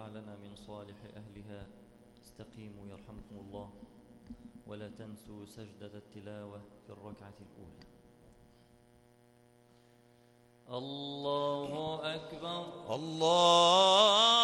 واجعلنا من صالح أهلها. استقيموا يرحمكم الله، ولا تنسوا سجدة التلاوة في الركعة الأولى. الله أكبر. الله